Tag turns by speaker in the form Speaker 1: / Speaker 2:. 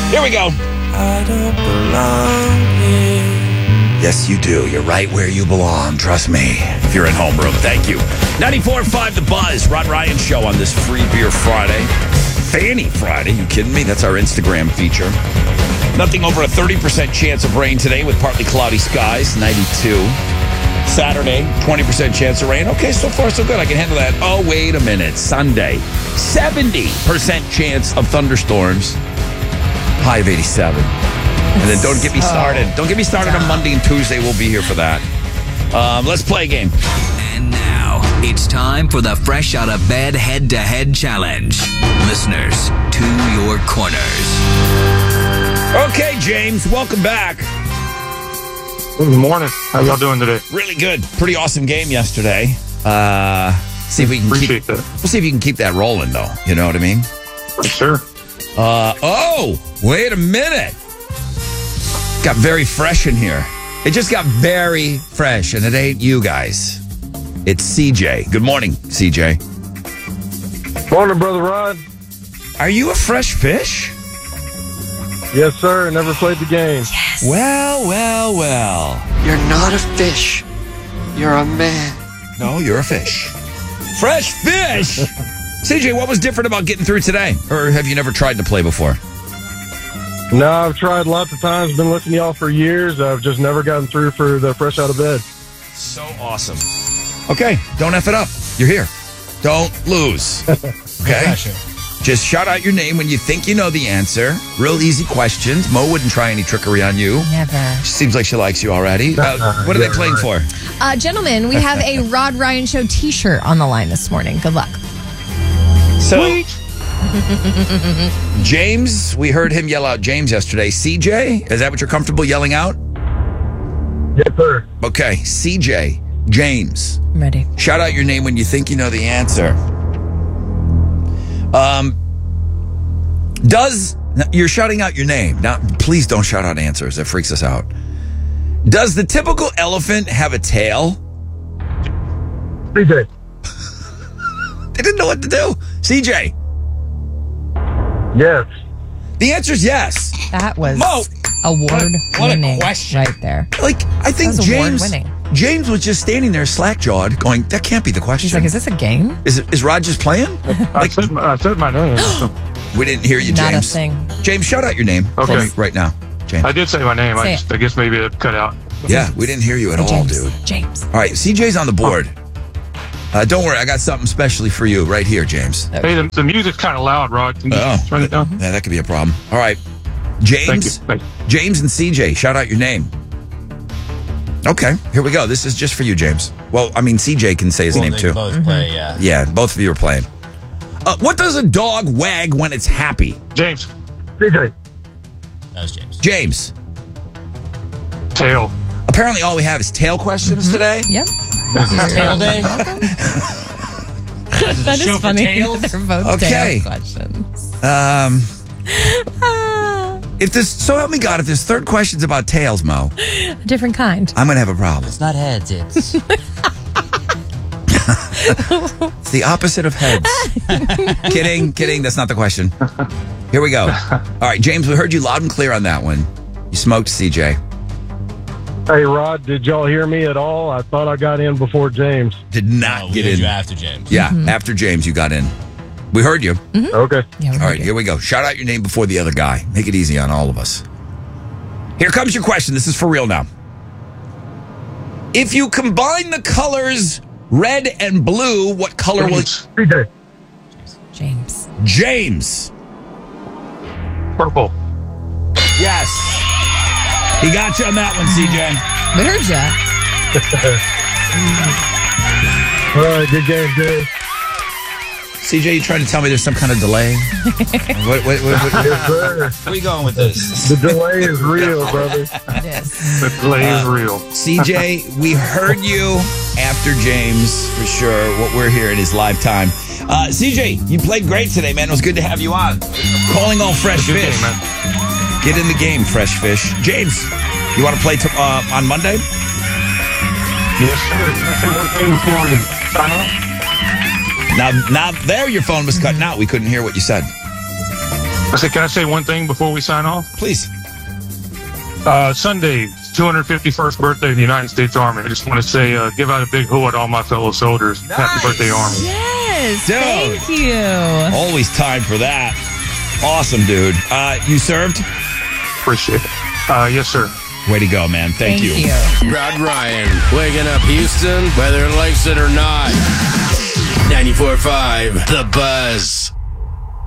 Speaker 1: Here we go.
Speaker 2: I don't belong here.
Speaker 1: Yes, you do. You're right where you belong. Trust me. If you're in homeroom, thank you. 94.5 The Buzz, Rod Ryan Show on this Free Beer Friday. Fanny Friday. You kidding me? That's our Instagram feature. Nothing over a 30% chance of rain today with partly cloudy skies, 92. Saturday, 20% chance of rain. Okay, so far so good. I can handle that. Oh, wait a minute. Sunday, 70% chance of thunderstorms. High of 87. And then don't get me started. Don't get me started on Monday and Tuesday. We'll be here for that. Let's play a game.
Speaker 3: And now, it's time for the Fresh Out of Bed Head-to-Head Challenge. Listeners, to your corners.
Speaker 1: Okay, James, welcome back.
Speaker 4: Good morning. How y'all doing today?
Speaker 1: Really good. Pretty awesome game yesterday. See if we can
Speaker 4: Appreciate that.
Speaker 1: We'll see if you can keep that rolling, though. You know what I mean?
Speaker 4: Sure.
Speaker 1: Wait a minute. Got very fresh in here. It just got very fresh, and it ain't you guys. It's CJ. Good morning, CJ.
Speaker 4: Morning, Brother Rod.
Speaker 1: Are you a fresh fish?
Speaker 4: Yes, sir. Never played the game.
Speaker 1: Well.
Speaker 2: You're not a fish. You're a man.
Speaker 1: No, you're a fish. Fresh fish? CJ, what was different about getting through today? Or have you never tried to play before?
Speaker 4: No, I've tried lots of times. Been listening to y'all for years. I've just never gotten through for the Fresh Out of Bed.
Speaker 1: So awesome. Okay, don't F it up. You're here. Don't lose. Okay? Just shout out your name when you think you know the answer. Real easy questions. Mo wouldn't try any trickery on you.
Speaker 5: Never.
Speaker 1: Seems like she likes you already. What are they playing for?
Speaker 5: Gentlemen, we have a Rod Ryan Show t-shirt on the line this morning. Good luck.
Speaker 1: So, James, we heard him yell out James yesterday. CJ, is that what you're comfortable yelling out?
Speaker 4: Yes, sir.
Speaker 1: Okay, CJ, James.
Speaker 5: I'm ready.
Speaker 1: Shout out your name when you think you know the answer. You're shouting out your name. Now, please don't shout out answers. That freaks us out. Does the typical elephant have a tail?
Speaker 4: CJ.
Speaker 1: They didn't know what to do. CJ.
Speaker 4: Yes.
Speaker 1: The answer is yes.
Speaker 5: That was
Speaker 1: Mo.
Speaker 5: award-winning right there.
Speaker 1: Like, I think
Speaker 5: That was
Speaker 1: James
Speaker 5: award-winning.
Speaker 1: James was just standing there slack-jawed going, that can't be the question.
Speaker 5: He's like, is this a game?
Speaker 1: Is Rod just playing?
Speaker 4: I said my name. So.
Speaker 1: We didn't hear you,
Speaker 5: Not a
Speaker 1: James.
Speaker 5: thing.
Speaker 1: James, shout out your name for
Speaker 4: Okay.
Speaker 1: me right now. James.
Speaker 4: I did say my name.
Speaker 5: Say
Speaker 4: I guess maybe it cut out.
Speaker 1: Yeah, we didn't hear you at all,
Speaker 5: James.
Speaker 1: dude.
Speaker 5: James.
Speaker 1: All right, CJ's on the board. Don't worry, I got something specially for you right here, James.
Speaker 4: Hey, the music's kind of loud, Rod. Can you turn it down?
Speaker 1: Yeah, that could be a problem. All right,
Speaker 4: Thank you.
Speaker 1: James,
Speaker 4: Thank you.
Speaker 1: James and CJ, shout out your name. Okay, here we go. This is just for you, James. Well, I mean, CJ can say his name too.
Speaker 6: Both play, yeah.
Speaker 1: Yeah, both of you are playing. What does a dog wag when it's happy?
Speaker 4: James. CJ.
Speaker 6: That was James.
Speaker 1: James.
Speaker 4: Tail.
Speaker 1: Apparently, all we have is tail questions today.
Speaker 5: Yep.
Speaker 6: Tail day?
Speaker 5: That is funny.
Speaker 6: Tails?
Speaker 5: They're both
Speaker 1: Okay.
Speaker 5: tail questions.
Speaker 1: If this, so help me God, if this third question's about tails, Mo,
Speaker 5: A different kind.
Speaker 1: I'm gonna have a problem.
Speaker 6: It's not heads, it's...
Speaker 1: It's the opposite of heads. Kidding. That's not the question. Here we go. All right, James, we heard you loud and clear on that one. You smoked CJ.
Speaker 4: Hey, Rod, did y'all hear me at all? I thought I got in before James.
Speaker 1: Did not
Speaker 6: we
Speaker 1: get
Speaker 6: did
Speaker 1: in.
Speaker 6: you after James.
Speaker 1: Yeah, after James, you got in. We heard you.
Speaker 4: Okay.
Speaker 5: Yeah,
Speaker 1: All right, here we go. Shout out your name before the other guy. Make it easy on all of us. Here comes your question. This is for real now. If you combine the colors red and blue, what color will...
Speaker 4: CJ.
Speaker 5: James.
Speaker 1: James.
Speaker 4: Purple.
Speaker 1: Yes. He got you on that one, CJ.
Speaker 5: We heard ya.
Speaker 4: All right, good game, Jay.
Speaker 1: CJ, you trying to tell me there's some kind of delay? What
Speaker 4: Yes, sir.
Speaker 6: Where are you going with this?
Speaker 4: The delay is real, brother.
Speaker 5: It is.
Speaker 4: The delay is real.
Speaker 1: CJ, we heard you after James, for sure. What we're hearing is live time. CJ, you played great today, man. It was good to have you on. Calling all fresh
Speaker 4: Good
Speaker 1: fish.
Speaker 4: game, man.
Speaker 1: Get in the game, fresh fish. James, you want to play on Monday?
Speaker 4: Yes, sir. Sign up.
Speaker 1: Now there your phone was cutting out. We couldn't hear what you said.
Speaker 7: Can I say one thing before we sign off?
Speaker 1: Please.
Speaker 7: Sunday, 251st birthday of the United States Army. I just want to say, give out a big hoo at all my fellow soldiers. Happy birthday, Army.
Speaker 5: Yes.
Speaker 1: Dude.
Speaker 5: Thank you.
Speaker 1: Always time for that. Awesome, dude. You served?
Speaker 7: Appreciate it. Yes, sir.
Speaker 1: Way to go, man. Thank you.
Speaker 8: Rod Ryan, waking up Houston, whether it likes it or not. 94.5, The Buzz.